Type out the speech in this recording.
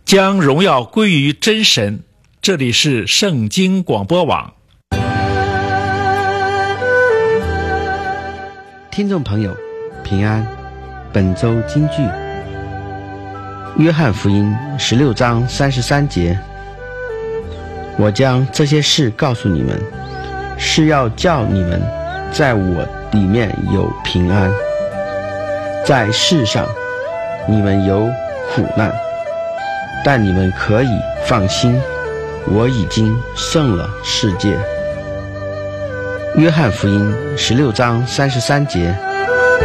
将荣耀归于真神。这里是圣经广播网。 听众朋友平安，本周金句，约翰福音16章33节，我将这些事告诉你们，是要叫你们在我里面有平安。在世上你们有苦难，但你们可以放心，我已经胜了世界。约翰福音16章33节。